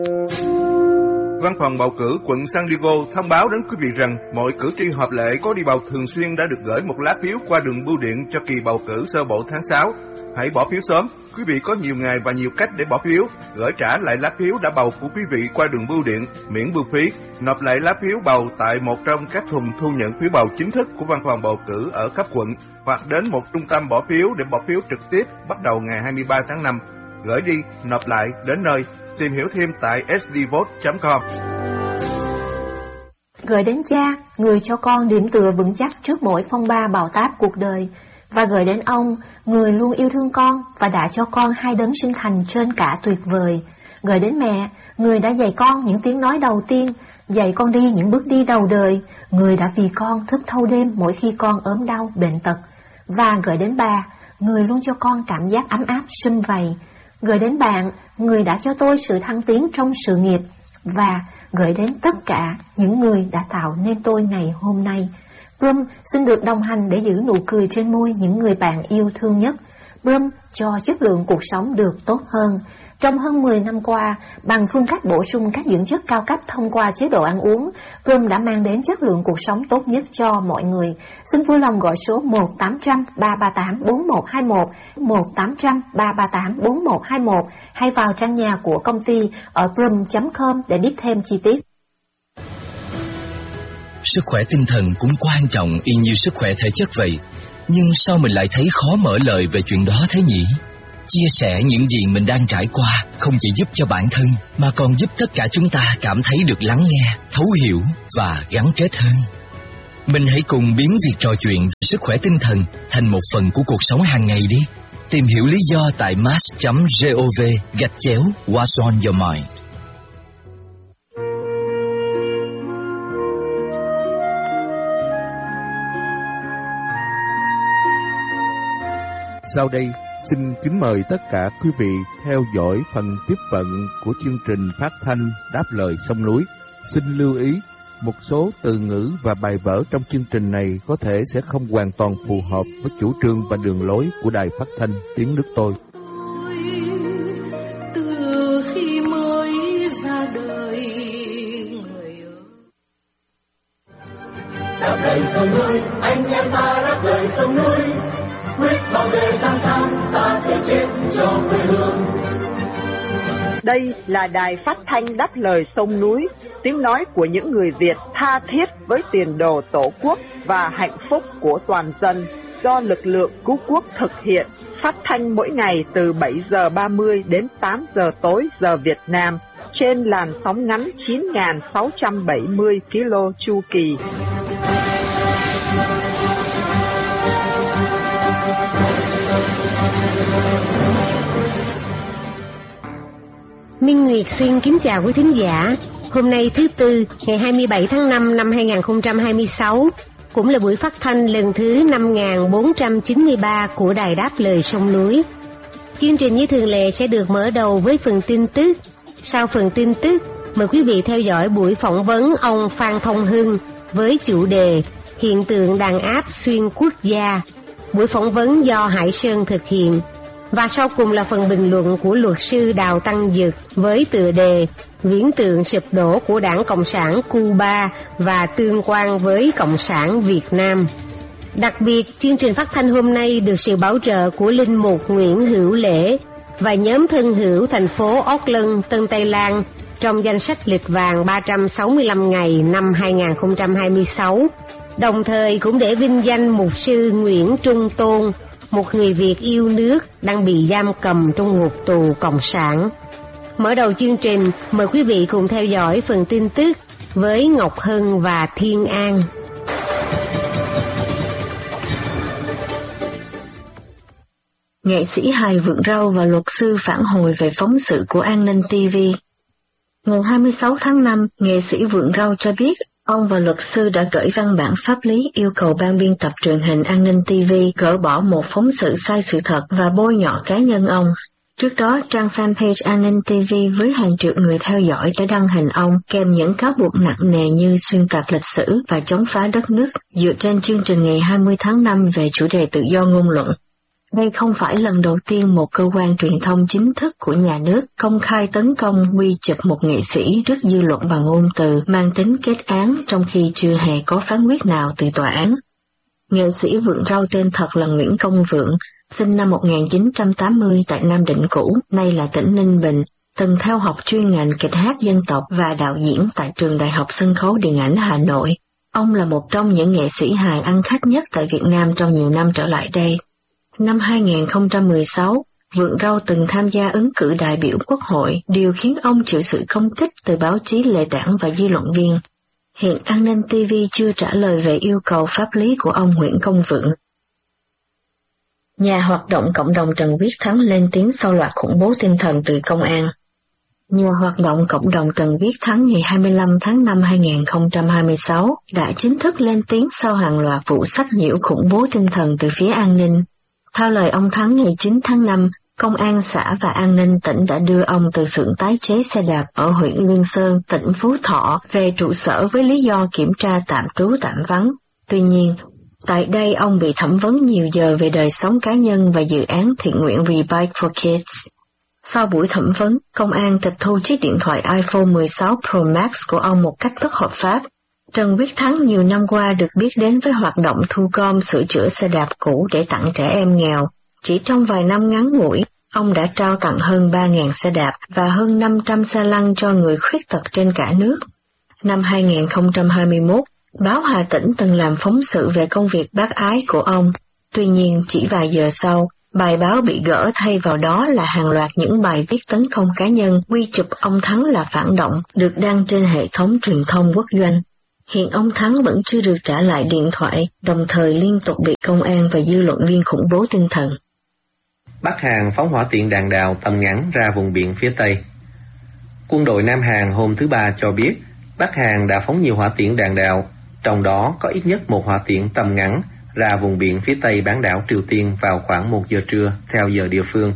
Văn phòng bầu cử quận San Diego thông báo đến quý vị rằng mọi cử tri hợp lệ có đi bầu thường xuyên đã được gửi một lá phiếu qua đường bưu điện cho kỳ bầu cử sơ bộ tháng 6. Hãy bỏ phiếu sớm. Quý vị có nhiều ngày và nhiều cách để bỏ phiếu. Gửi trả lại lá phiếu đã bầu của quý vị qua đường bưu điện, miễn bưu phí. Nộp lại lá phiếu bầu tại một trong các thùng thu nhận phiếu bầu chính thức của văn phòng bầu cử ở cấp quận, hoặc đến một trung tâm bỏ phiếu để bỏ phiếu trực tiếp bắt đầu ngày 23 tháng 5. Gửi đi, nộp lại, đến nơi. Tìm hiểu thêm tại sdvote.com. Gửi đến cha, người cho con điểm tựa vững chắc trước mỗi phong ba bão táp cuộc đời. Và gửi đến ông, người luôn yêu thương con và đã cho con hai đấng sinh thành trên cả tuyệt vời. Gửi đến mẹ, người đã dạy con những tiếng nói đầu tiên, dạy con đi những bước đi đầu đời, người đã vì con thức thâu đêm mỗi khi con ốm đau, bệnh tật. Và gửi đến bà, người luôn cho con cảm giác ấm áp, sum vầy. Gửi đến bạn, người đã cho tôi sự thăng tiến trong sự nghiệp. Và gửi đến tất cả những người đã tạo nên tôi ngày hôm nay. Brum xin được đồng hành để giữ nụ cười trên môi những người bạn yêu thương nhất. Brum cho chất lượng cuộc sống được tốt hơn. Trong hơn 10 năm qua, bằng phương cách bổ sung các dưỡng chất cao cấp thông qua chế độ ăn uống, Brum đã mang đến chất lượng cuộc sống tốt nhất cho mọi người. Xin vui lòng gọi số 1-800-338-4121, 1-800-338-4121 hay vào trang nhà của công ty ở brum.com để biết thêm chi tiết. Sức khỏe tinh thần cũng quan trọng y như sức khỏe thể chất vậy. Nhưng sao mình lại thấy khó mở lời về chuyện đó thế nhỉ? Chia sẻ những gì mình đang trải qua không chỉ giúp cho bản thân mà còn giúp tất cả chúng ta cảm thấy được lắng nghe, thấu hiểu và gắn kết hơn. Mình hãy cùng biến việc trò chuyện về sức khỏe tinh thần thành một phần của cuộc sống hàng ngày đi. Tìm hiểu lý do tại mass.gov/What's on your mind. Sau đây, xin kính mời tất cả quý vị theo dõi phần tiếp cận của chương trình phát thanh Đáp lời sông núi. Xin lưu ý, một số từ ngữ và bài vở trong chương trình này có thể sẽ không hoàn toàn phù hợp với chủ trương và đường lối của Đài Phát thanh Tiếng nước tôi. Từ khi mới ra đời, đáp lời sông núi, anh em ta đáp lời sông núi. Quyết bảo vệ sáng sáng, ta sẽ chết cho quê hương. Đây là đài phát thanh Đáp lời sông núi, tiếng nói của những người Việt tha thiết với tiền đồ tổ quốc và hạnh phúc của toàn dân, do lực lượng cứu quốc thực hiện, phát thanh mỗi ngày từ 7:30 đến 8 giờ tối giờ Việt Nam, trên làn sóng ngắn 9.670 km chu kỳ. Minh Nguyệt xin kính chào quý thính giả. Hôm nay thứ Tư, ngày 27 tháng 5 năm 2026, cũng là buổi phát thanh lần thứ 5493 của Đài Đáp lời sông núi. Chương trình như thường lệ sẽ được mở đầu với phần tin tức. Sau phần tin tức, mời quý vị theo dõi buổi phỏng vấn ông Phan Thông Hưng với chủ đề Hiện tượng đàn áp xuyên quốc gia. Buổi phỏng vấn do Hải Sơn thực hiện. Và sau cùng là phần bình luận của luật sư Đào Tăng Dực với tựa đề Viễn tượng sụp đổ của Đảng Cộng sản Cuba và tương quan với Cộng sản Việt Nam. Đặc biệt, chương trình phát thanh hôm nay được sự bảo trợ của Linh mục Nguyễn Hữu Lễ và nhóm thân hữu thành phố Auckland, Tân Tây Lan trong danh sách lịch vàng 365 ngày năm 2026, đồng thời cũng để vinh danh mục sư Nguyễn Trung Tôn, một người Việt yêu nước đang bị giam cầm trong ngục tù Cộng sản. Mở đầu chương trình, mời quý vị cùng theo dõi phần tin tức với Ngọc Hân và Thiên An. Nghệ sĩ hài Vượng Rau và luật sư phản hồi về phóng sự của An ninh TV. Ngày 26 tháng 5, nghệ sĩ Vượng Rau cho biết ông và luật sư đã gửi văn bản pháp lý yêu cầu ban biên tập truyền hình An ninh TV gỡ bỏ một phóng sự sai sự thật và bôi nhọ cá nhân ông. Trước đó, trang fanpage An ninh TV với hàng triệu người theo dõi đã đăng hình ông kèm những cáo buộc nặng nề như xuyên tạc lịch sử và chống phá đất nước dựa trên chương trình ngày 20 tháng 5 về chủ đề tự do ngôn luận. Đây không phải lần đầu tiên một cơ quan truyền thông chính thức của nhà nước công khai tấn công quy chụp một nghệ sĩ trước dư luận bằng ngôn từ mang tính kết án trong khi chưa hề có phán quyết nào từ tòa án. Nghệ sĩ Vượng Rau tên thật là Nguyễn Công Vượng, sinh năm 1980 tại Nam Định cũ, nay là tỉnh Ninh Bình, từng theo học chuyên ngành kịch hát dân tộc và đạo diễn tại Trường Đại học Sân khấu Điện ảnh Hà Nội. Ông là một trong những nghệ sĩ hài ăn khách nhất tại Việt Nam trong nhiều năm trở lại đây. Năm 2016, Vượng Rau từng tham gia ứng cử đại biểu Quốc hội, điều khiến ông chịu sự công kích từ báo chí lề đảng và dư luận viên. Hiện An ninh TV chưa trả lời về yêu cầu pháp lý của ông Nguyễn Công Vượng. Nhà hoạt động cộng đồng Trần Viết Thắng lên tiếng sau loạt khủng bố tinh thần từ công an. Nhà hoạt động cộng đồng Trần Viết Thắng ngày 25 tháng 5 2026 đã chính thức lên tiếng sau hàng loạt vụ sách nhiễu khủng bố tinh thần từ phía an ninh. Theo lời ông Thắng ngày 9 tháng 5, Công an xã và an ninh tỉnh đã đưa ông từ xưởng tái chế xe đạp ở huyện Lương Sơn, tỉnh Phú Thọ về trụ sở với lý do kiểm tra tạm trú tạm vắng. Tuy nhiên, tại đây ông bị thẩm vấn nhiều giờ về đời sống cá nhân và dự án thiện nguyện Rebike for Kids. Sau buổi thẩm vấn, công an tịch thu chiếc điện thoại iPhone 16 Pro Max của ông một cách bất hợp pháp. Trần Viết Thắng nhiều năm qua được biết đến với hoạt động thu gom sửa chữa xe đạp cũ để tặng trẻ em nghèo. Chỉ trong vài năm ngắn ngủi, ông đã trao tặng hơn 3.000 xe đạp và hơn 500 xe lăn cho người khuyết tật trên cả nước. Năm 2021, báo Hà Tĩnh từng làm phóng sự về công việc bác ái của ông. Tuy nhiên, chỉ vài giờ sau, bài báo bị gỡ thay vào đó là hàng loạt những bài viết tấn công cá nhân quy chụp ông Thắng là phản động được đăng trên hệ thống truyền thông quốc doanh. Hiện ông Thắng vẫn chưa được trả lại điện thoại, đồng thời liên tục bị công an và dư luận viên khủng bố tinh thần. Bắc Hàn phóng hỏa tiễn đạn đạo tầm ngắn ra vùng biển phía Tây. Quân đội Nam Hàn hôm thứ Ba cho biết Bắc Hàn đã phóng nhiều hỏa tiễn đạn đạo, trong đó có ít nhất một hỏa tiễn tầm ngắn ra vùng biển phía Tây bán đảo Triều Tiên vào khoảng 1 giờ trưa theo giờ địa phương.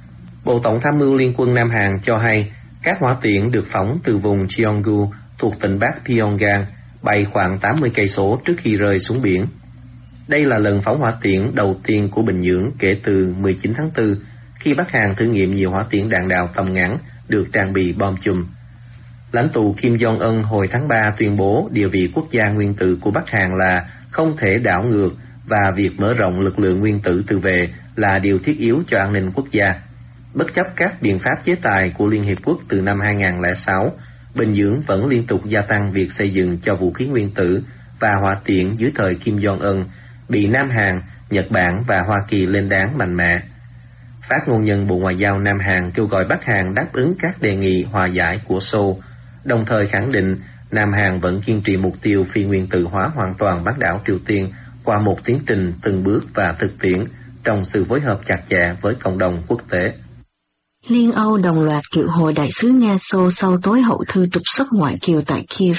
Bộ Tổng tham mưu Liên quân Nam Hàn cho hay các hỏa tiễn được phóng từ vùng Cheonggu thuộc tỉnh Bắc Pyongyang bay khoảng 80 cây số trước khi rơi xuống biển. Đây là lần phóng hỏa tiễn đầu tiên của Bình Nhưỡng kể từ 19 tháng 4, khi Bắc Hàn thử nghiệm nhiều hỏa tiễn đạn đạo tầm ngắn được trang bị bom chùm. Lãnh tụ Kim Jong-un hồi tháng 3 tuyên bố địa vị quốc gia nguyên tử của Bắc Hàn là không thể đảo ngược và việc mở rộng lực lượng nguyên tử tự vệ là điều thiết yếu cho an ninh quốc gia. Bất chấp các biện pháp chế tài của Liên Hiệp Quốc từ năm 2006, Bình Nhưỡng vẫn liên tục gia tăng việc xây dựng cho vũ khí nguyên tử và hỏa tiễn dưới thời Kim Jong-un, bị Nam Hàn, Nhật Bản và Hoa Kỳ lên án mạnh mẽ. Phát ngôn nhân Bộ Ngoại giao Nam Hàn kêu gọi Bắc Hàn đáp ứng các đề nghị hòa giải của Seoul, đồng thời khẳng định Nam Hàn vẫn kiên trì mục tiêu phi nguyên tử hóa hoàn toàn bán đảo Triều Tiên qua một tiến trình từng bước và thực tiễn trong sự phối hợp chặt chẽ với cộng đồng quốc tế. Liên Âu đồng loạt triệu hồi đại sứ Nga Seoul sau tối hậu thư trục xuất ngoại kiều tại Kiev.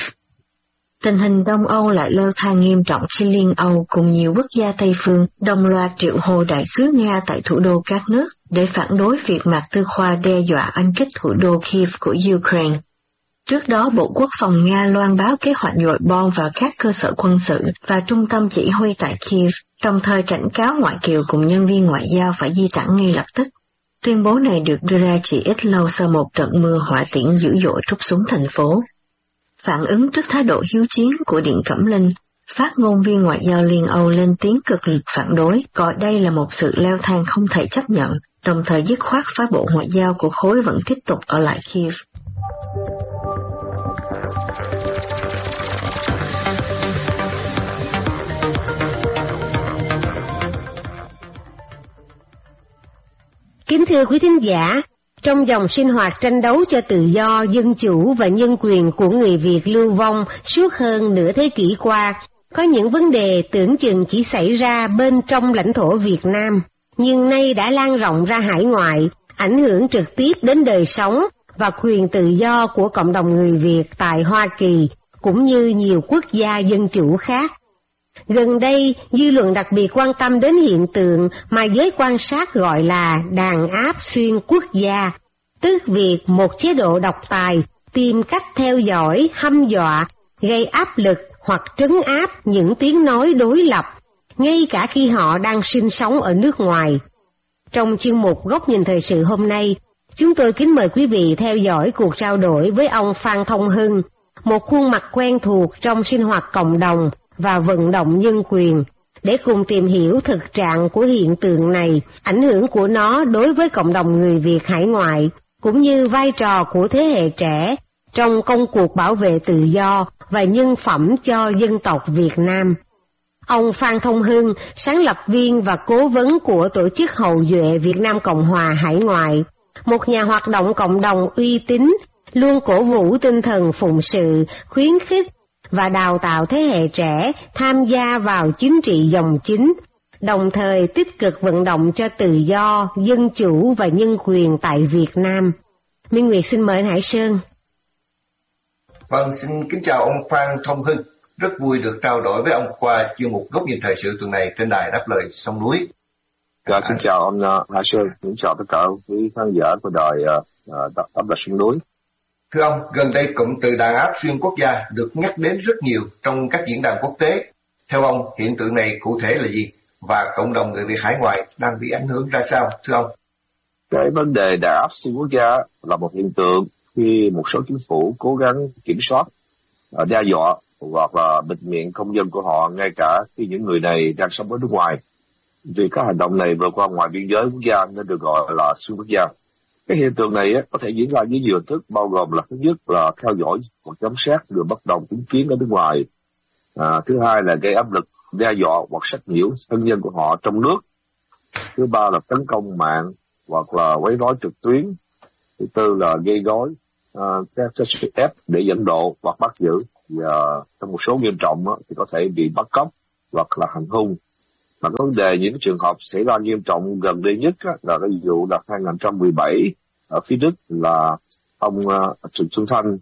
Tình hình Đông Âu lại leo thang nghiêm trọng khi Liên Âu cùng nhiều quốc gia Tây phương đồng loạt triệu hồi đại sứ Nga tại thủ đô các nước để phản đối việc Mạc Tư Khoa đe dọa oanh kích thủ đô Kiev của Ukraine. Trước đó, Bộ Quốc phòng Nga loan báo kế hoạch dội bom vào các cơ sở quân sự và trung tâm chỉ huy tại Kiev, đồng thời cảnh cáo ngoại kiều cùng nhân viên ngoại giao phải di tản ngay lập tức. Tuyên bố này được đưa ra chỉ ít lâu sau một trận mưa hỏa tiễn dữ dội trút xuống thành phố. Phản ứng trước thái độ hiếu chiến của Điện Cẩm Linh, phát ngôn viên ngoại giao Liên Âu lên tiếng cực lực phản đối, gọi đây là một sự leo thang không thể chấp nhận, đồng thời dứt khoát phái bộ ngoại giao của khối vẫn tiếp tục ở lại Kiev. Kính thưa quý thính giả, trong dòng sinh hoạt tranh đấu cho tự do, dân chủ và nhân quyền của người Việt lưu vong suốt hơn nửa thế kỷ qua, có những vấn đề tưởng chừng chỉ xảy ra bên trong lãnh thổ Việt Nam, nhưng nay đã lan rộng ra hải ngoại, ảnh hưởng trực tiếp đến đời sống và quyền tự do của cộng đồng người Việt tại Hoa Kỳ, cũng như nhiều quốc gia dân chủ khác. Gần đây, dư luận đặc biệt quan tâm đến hiện tượng mà giới quan sát gọi là đàn áp xuyên quốc gia, tức việc một chế độ độc tài tìm cách theo dõi, hăm dọa, gây áp lực hoặc trấn áp những tiếng nói đối lập, ngay cả khi họ đang sinh sống ở nước ngoài. Trong chuyên mục Góc nhìn thời sự hôm nay, chúng tôi kính mời quý vị theo dõi cuộc trao đổi với ông Phan Thông Hưng, một khuôn mặt quen thuộc trong sinh hoạt cộng đồng và vận động nhân quyền, để cùng tìm hiểu thực trạng của hiện tượng này, ảnh hưởng của nó đối với cộng đồng người Việt hải ngoại, cũng như vai trò của thế hệ trẻ trong công cuộc bảo vệ tự do và nhân phẩm cho dân tộc Việt Nam. Ông Phan Thông Hưng, sáng lập viên và cố vấn của Tổ chức Hậu duệ Việt Nam Cộng hòa hải ngoại, một nhà hoạt động cộng đồng uy tín, luôn cổ vũ tinh thần phụng sự, khuyến khích và đào tạo thế hệ trẻ tham gia vào chính trị dòng chính, đồng thời tích cực vận động cho tự do, dân chủ và nhân quyền tại Việt Nam. Minh Nguyệt xin mời anh Hải Sơn. Vâng, xin kính chào ông Phan Thông Hưng. Rất vui được trao đổi với ông qua chuyên mục Góc nhìn thời sự tuần này trên đài Đáp lời sông núi. Xin chào ông Hải Sơn, xin chào tất cả quý khán giả của đài Đáp lời sông núi. Thưa ông, gần đây cụm từ đàn áp xuyên quốc gia được nhắc đến rất nhiều trong các diễn đàn quốc tế. Theo ông, hiện tượng này cụ thể là gì? Và cộng đồng người Việt hải ngoại đang bị ảnh hưởng ra sao, thưa ông? Cái vấn đề đàn áp xuyên quốc gia là một hiện tượng khi một số chính phủ cố gắng kiểm soát, đe dọa hoặc là bịt miệng công dân của họ, ngay cả khi những người này đang sống ở nước ngoài. Vì các hành động này vượt qua ngoài biên giới quốc gia nên được gọi là xuyên quốc gia. Cái hiện tượng này có thể diễn ra với nhiều hình thức, bao gồm là thứ nhất là theo dõi hoặc giám sát người bất đồng chính kiến ở nước ngoài. Thứ hai là gây áp lực, đe dọa hoặc sách nhiễu thân nhân của họ trong nước. Thứ ba là tấn công mạng hoặc là quấy rối trực tuyến. Thứ tư là gây rối các sức ép để dẫn độ hoặc bắt giữ. Và trong một số nghiêm trọng thì có thể bị bắt cóc hoặc là hành hung. Mà có vấn đề những trường hợp xảy ra nghiêm trọng gần đây nhất là cái vụ là 2017 ở phía Đức là ông Trần Xuân Thanh,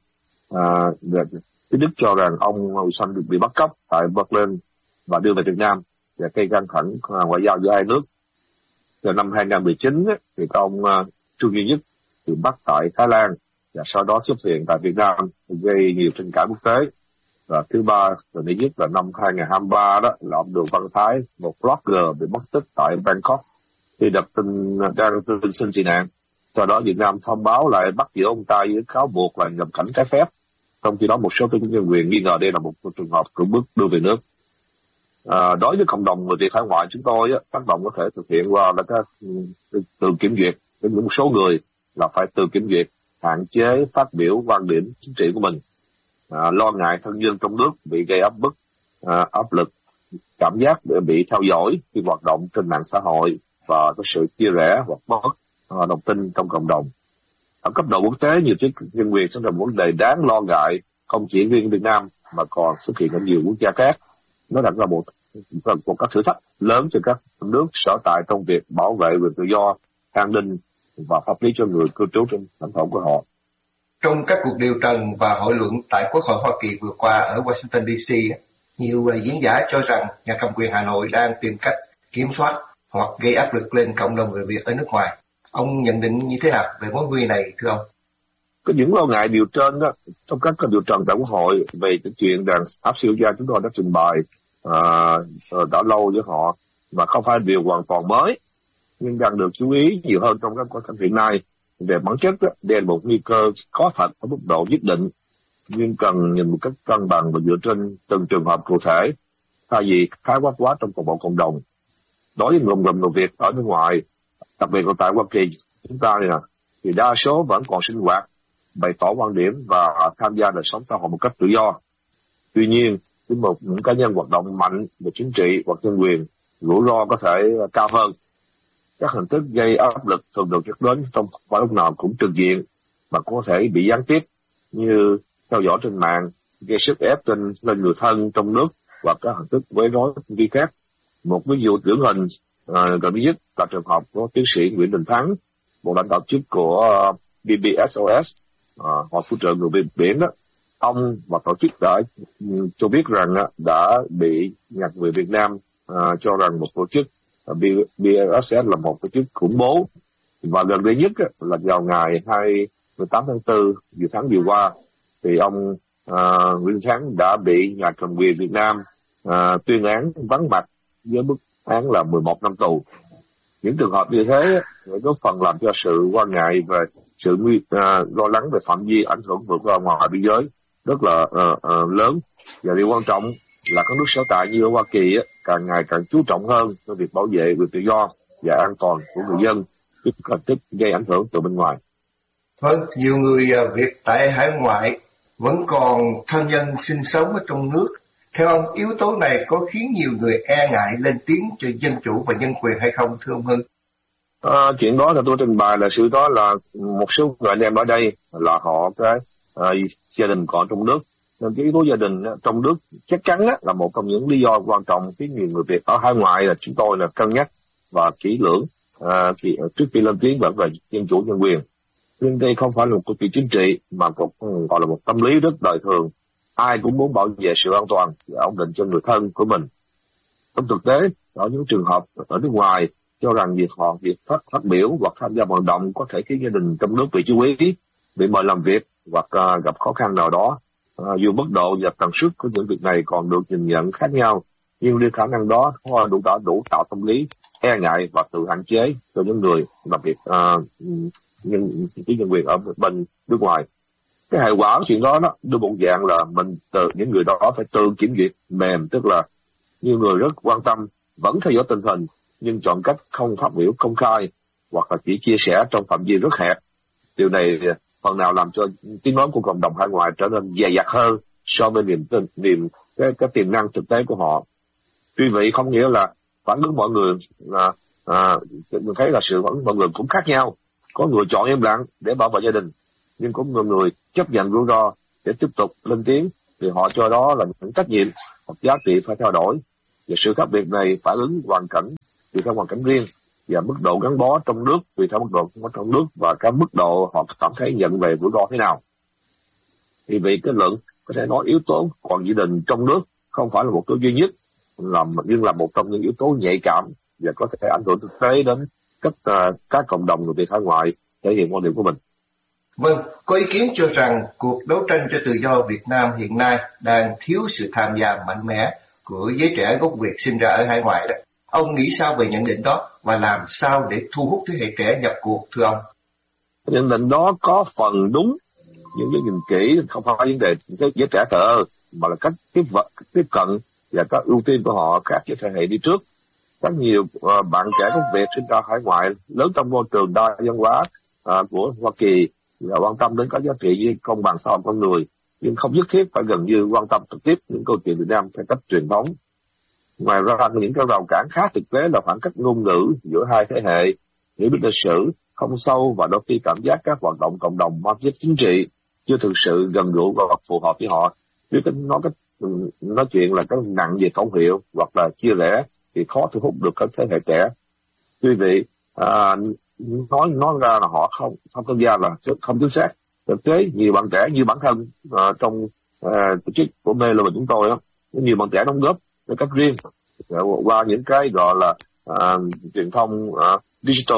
phía Đức cho rằng ông Xuân được bị bắt cóc tại Berlin và đưa về Việt Nam và gây căng thẳng ngoại giao giữa hai nước. Từ năm 2019 thì ông Trương Duy Nhất bị bắt tại Thái Lan và sau đó xuất hiện tại Việt Nam gây nhiều tranh cãi quốc tế. Và thứ ba, gần đây nhất là năm 2023 đó là ông Đường Văn Thái, một blogger bị mất tích tại Bangkok khi đặt đang xin tị nạn. Sau đó Việt Nam thông báo lại bắt giữ ông ta với cáo buộc là nhập cảnh trái phép. Trong khi đó một số tổ chức nhân quyền nghi ngờ đây là một trường hợp cưỡng bức đưa về nước. Đối với cộng đồng người Việt hải ngoại chúng tôi tác động có thể thực hiện qua là các tự kiểm duyệt. Đến một số người là phải tự kiểm duyệt, hạn chế phát biểu quan điểm chính trị của mình. Lo ngại thân nhân trong nước bị gây áp bức, áp lực, cảm giác để bị theo dõi khi hoạt động trên mạng xã hội và có sự chia rẽ hoặc mất đồng tin trong cộng đồng. Ở cấp độ quốc tế, nhiều chức nhân quyền sẽ là một vấn đề đáng lo ngại, không chỉ riêng Việt Nam mà còn xuất hiện ở nhiều quốc gia khác. Nó đặt ra một các thử thách lớn cho các nước sở tại trong việc bảo vệ quyền tự do, an ninh và pháp lý cho người cư trú trên lãnh thổ của họ. Trong các cuộc điều trần và hội luận tại Quốc hội Hoa Kỳ vừa qua ở Washington DC, nhiều diễn giả cho rằng nhà cầm quyền Hà Nội đang tìm cách kiểm soát hoặc gây áp lực lên cộng đồng người Việt ở nước ngoài. Ông nhận định như thế nào về mối nguy này, thưa ông? Có những lo ngại điều trên đó, trong các điều trần tại Quốc hội về cái chuyện rằng áp xuyên quốc gia chúng tôi đã trình bày đã lâu với họ và không phải điều hoàn toàn mới, nhưng đang được chú ý nhiều hơn trong các cuộc cảnh hiện nay. Về bản chất đây là một nguy cơ có thật ở mức độ nhất định, nhưng cần nhìn một cách cân bằng và dựa trên từng trường hợp cụ thể, thay vì khái quát quá trong toàn bộ cộng đồng. Đối với người Việt ở nước ngoài, đặc biệt là tại Hoa Kỳ chúng ta này thì đa số vẫn còn sinh hoạt, bày tỏ quan điểm và tham gia đời sống xã hội một cách tự do. Tuy nhiên, với những cá nhân hoạt động mạnh về chính trị hoặc nhân quyền, rủi ro có thể cao hơn. Các hình thức gây áp lực thường được nhắc đến trong phải lúc nào cũng trực diện mà có thể bị gián tiếp, như theo dõi trên mạng, gây sức ép lên người thân trong nước và các hình thức quấy rối vi khác. Một ví dụ điển hình gần nhất là trường hợp của tiến sĩ Nguyễn Đình Thắng, một lãnh đạo chức của BBSOS, Hội Cứu trợ người biển đó. Ông và tổ chức đã cho biết rằng đã bị nhà người Việt Nam cho rằng một tổ chức BBSOS là một tổ chức khủng bố. Và gần đây nhất là vào ngày 28 tháng 4 giữa tháng vừa qua thì ông Nguyễn Đình Thắng đã bị nhà cầm quyền Việt Nam tuyên án vắng mặt với mức án là 11 năm tù. Những trường hợp như thế góp phần làm cho sự quan ngại về sự lo lắng về phạm vi ảnh hưởng vượt ra ngoài biên giới rất là lớn. Và điều quan trọng là các nước sở tại như ở Hoa Kỳ càng ngày càng chú trọng hơn trong việc bảo vệ quyền tự do và an toàn của người dân trước hình thức gây ảnh hưởng từ bên ngoài. Vâng, nhiều người Việt tại hải ngoại vẫn còn thân nhân sinh sống ở trong nước. Theo ông, yếu tố này có khiến nhiều người e ngại lên tiếng cho dân chủ và nhân quyền hay không, thưa ông Hưng? Chuyện đó là tôi trình bày là sự đó là một số người anh em ở đây là họ gia đình còn trong nước. Nên cái yếu tố gia đình trong nước chắc chắn là một trong những lý do quan trọng khiến nhiều người Việt ở hải ngoại là chúng tôi là cân nhắc và kỹ lưỡng trước khi lên tiếng về dân chủ nhân quyền. Nhưng đây không phải là một câu chuyện chính trị mà còn gọi là một tâm lý rất đời thường. Ai cũng muốn bảo vệ sự an toàn và ổn định cho người thân của mình. Trong thực tế, ở những trường hợp ở nước ngoài cho rằng việc phát biểu hoặc tham gia vận động có thể khiến gia đình trong nước bị chú ý, bị mời làm việc hoặc gặp khó khăn nào đó. Dù mức độ và tần suất của những việc này còn được nhìn nhận khác nhau, nhưng điều khả năng đó đủ tạo tâm lý e ngại và tự hạn chế cho những người làm việc nhân quyền ở bên nước ngoài. Cái hệ quả của chuyện đó đưa một dạng là những người đó phải tự kiểm duyệt mềm, tức là nhiều người rất quan tâm vẫn theo dõi tình hình nhưng chọn cách không phát biểu công khai hoặc là chỉ chia sẻ trong phạm vi rất hẹp. Điều này phần nào làm cho tiếng nói của cộng đồng hải ngoại trở nên dè dặt hơn so với cái tiềm năng thực tế của họ. Tuy vậy không nghĩa là phản ứng mọi người mình thấy là sự phản ứng mọi người cũng khác nhau. Có người chọn im lặng để bảo vệ gia đình, nhưng có nhiều người chấp nhận rủi ro để tiếp tục lên tiếng vì họ cho đó là những trách nhiệm hoặc giá trị phải thay đổi. Và sự khác biệt này phản ứng hoàn cảnh tùy theo hoàn cảnh riêng và mức độ gắn bó trong nước tùy theo mức độ gắn bó trong nước và cái mức độ họ cảm thấy nhận về rủi ro thế nào. Thì vì kết luận có thể nói yếu tố còn gia đình trong nước không phải là một yếu tố duy nhất, nhưng là một trong những yếu tố nhạy cảm và có thể ảnh hưởng thực tế đến các cộng đồng người Việt hải ngoại thể hiện quan điểm của mình. Vâng, có ý kiến cho rằng cuộc đấu tranh cho tự do Việt Nam hiện nay đang thiếu sự tham gia mạnh mẽ của giới trẻ gốc Việt sinh ra ở hải ngoại đó. Ông nghĩ sao về nhận định đó và làm sao để thu hút thế hệ trẻ nhập cuộc, thưa ông? Nhận định đó có phần đúng, nhưng nếu nhìn kỹ không phải vấn đề giới trẻ thờ mà là cách tiếp cận và các ưu tiên của họ khác với thế hệ đi trước. Rất nhiều bạn trẻ gốc Việt sinh ra hải ngoại lớn trong môi trường đa văn hóa của Hoa Kỳ và quan tâm đến các giá trị như công bằng xã hội con người, nhưng không nhất thiết phải gần như quan tâm trực tiếp những câu chuyện Việt Nam theo cách truyền thống. Ngoài ra, những cái rào cản khá thực tế là khoảng cách ngôn ngữ giữa hai thế hệ, hiểu biết lịch sử không sâu và đôi khi cảm giác các hoạt động cộng đồng mang tính chính trị chưa thực sự gần gũi và phù hợp với họ. Nếu nói chuyện là cái nặng về khẩu hiệu hoặc là chia rẽ thì khó thu hút được các thế hệ trẻ. Tuy vậy, nói ra là họ không tham gia là không chính xác. Thực tế nhiều bạn trẻ như bản thân trong tổ chức của mê là chúng tôi nhiều bạn trẻ đóng góp với cách riêng qua những cái gọi là truyền thông digital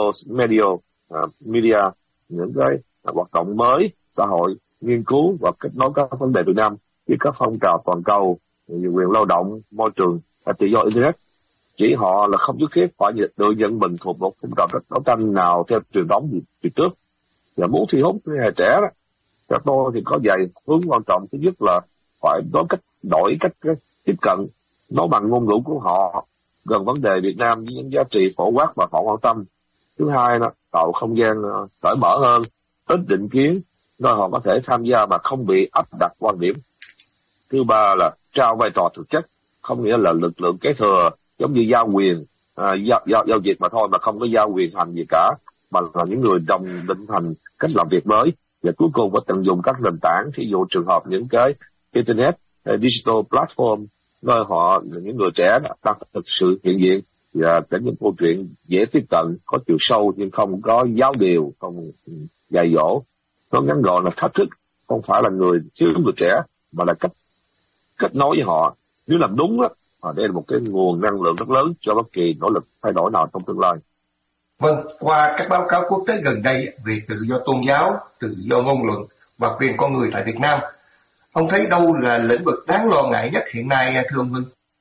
media, những cái hoạt động mới xã hội, nghiên cứu và kết nối các vấn đề Việt Nam với các phong trào toàn cầu như quyền lao động, môi trường, tự do internet. Chỉ họ là không nhất thiết phải tự nhận mình thuộc một phong trào đấu tranh nào theo truyền thống gì trước. Và muốn thu hút thế hệ trẻ đó, theo tôi thì có vài hướng quan trọng. Thứ nhất là phải đổi cách tiếp cận, nói bằng ngôn ngữ của họ gần vấn đề Việt Nam với những giá trị phổ quát mà họ quan tâm. Thứ hai là tạo không gian cởi mở hơn, ít định kiến, nơi họ có thể tham gia mà không bị áp đặt quan điểm. Thứ ba là trao vai trò thực chất, không nghĩa là lực lượng kế thừa giống như giao quyền, giao việc mà thôi, mà không có giao quyền hành gì cả, mà là những người đồng định hành cách làm việc mới. Và cuối cùng phải tận dụng các nền tảng, thí dụ trường hợp những cái internet, digital platform, nơi họ những người trẻ đang thực sự hiện diện và kể những câu chuyện dễ tiếp cận, có chiều sâu nhưng không có giáo điều, không dạy dỗ. Nó ngắn gọn là thách thức không phải là người trẻ mà là cách kết nối với họ. Nếu làm đúng đó, đây là một cái nguồn năng lượng rất lớn cho bất kỳ nỗ lực thay đổi nào trong tương lai. Vâng, qua các báo cáo quốc tế gần đây về tự do tôn giáo, tự do ngôn luận và quyền con người tại Việt Nam, ông thấy đâu là lĩnh vực đáng lo ngại nhất hiện nay, thưa ông Hưng?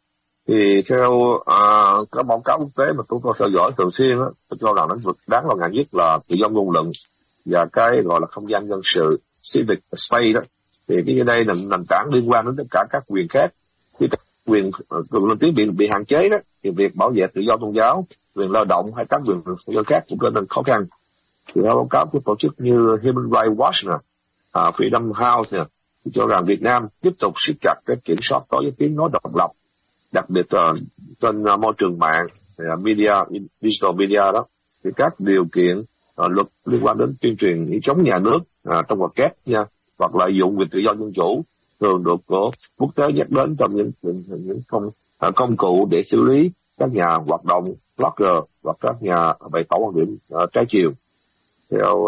Thì theo các báo cáo quốc tế mà chúng tôi theo dõi thường xuyên á, tôi cho rằng lĩnh vực đáng lo ngại nhất là tự do ngôn luận và cái gọi là không gian dân sự civic space đó. Thì cái đây là nền tảng liên quan đến tất cả các quyền khác. Khi các quyền lên tiếng bị hạn chế đó, thì việc bảo vệ tự do tôn giáo, quyền lao động hay các quyền tự do khác cũng trở nên khó khăn. Thì theo báo cáo của tổ chức như Human Rights Watch, Freedom House thì cho rằng Việt Nam tiếp tục siết chặt cái kiểm soát đối với tiếng nói độc lập, đặc biệt trên môi trường mạng, media, digital media đó, thì các điều kiện luật liên quan đến tuyên truyền chống nhà nước trong podcast nha, hoặc lợi dụng quyền tự do dân chủ thường được của quốc tế nhắc đến trong những công cụ để xử lý các nhà hoạt động blogger hoặc các nhà bày tỏ quan điểm trái chiều. Theo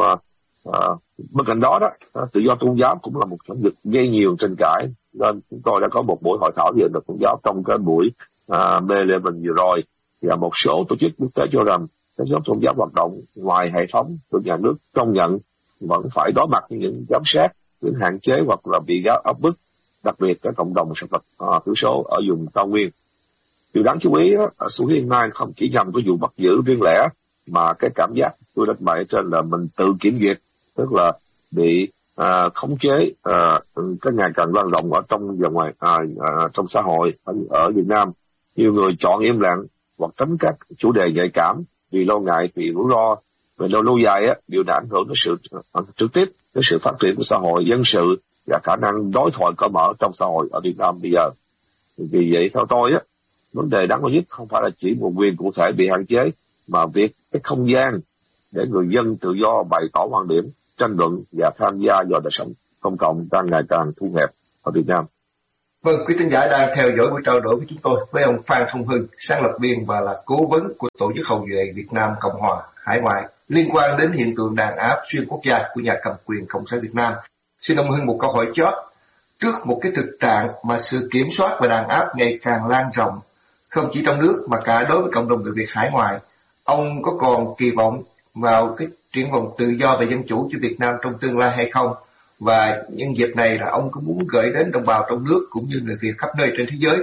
bên cạnh đó tự do tôn giáo cũng là một lĩnh vực gây nhiều tranh cãi, nên chúng tôi đã có một buổi hội thảo về luật tôn giáo trong cái buổi B11 vừa rồi. Thì một số tổ chức quốc tế cho rằng các nhóm tôn giáo hoạt động ngoài hệ thống được nhà nước công nhận vẫn phải đối mặt với những giám sát, những hạn chế hoặc là bị áp bức, đặc biệt các cộng đồng dân tộc thiểu số ở vùng cao nguyên. Điều đáng chú ý xu hướng hiện nay không chỉ nhằm cái vụ bắt giữ riêng lẻ, mà cái cảm giác tôi đánh bại trên là mình tự kiểm duyệt, tức là bị khống chế cái ngày càng lan rộng ở trong và ngoài trong xã hội ở Việt Nam. Nhiều người chọn im lặng hoặc tránh các chủ đề nhạy cảm vì lo ngại vì rủi ro về lâu dài điều đã ảnh hưởng đến sự trực tiếp đến sự phát triển của xã hội dân sự và khả năng đối thoại cởi mở trong xã hội ở Việt Nam bây giờ. Vì vậy theo tôi vấn đề đáng lo nhất không phải là chỉ một quyền cụ thể bị hạn chế, mà việc cái không gian để người dân tự do bày tỏ quan điểm, tranh luận và tham gia vào đời sống công cộng đang ngày càng thu hẹp ở Việt Nam. Vâng, quý thính giả đang theo dõi buổi trao đổi với chúng tôi với ông Phan Thông Hưng, sáng lập viên và là cố vấn của Tổ chức Hậu duệ Việt Nam Cộng hòa hải ngoại liên quan đến hiện tượng đàn áp xuyên quốc gia của nhà cầm quyền Cộng sản Việt Nam. Xin ông Hưng một câu hỏi chót. Trước một cái thực trạng mà sự kiểm soát và đàn áp ngày càng lan rộng, không chỉ trong nước mà cả đối với cộng đồng người Việt hải ngoại, ông có còn kỳ vọng vào cái triển vọng tự do và dân chủ cho Việt Nam trong tương lai hay không? Và nhân dịp này là ông có muốn gửi đến đồng bào trong nước cũng như người Việt khắp nơi trên thế giới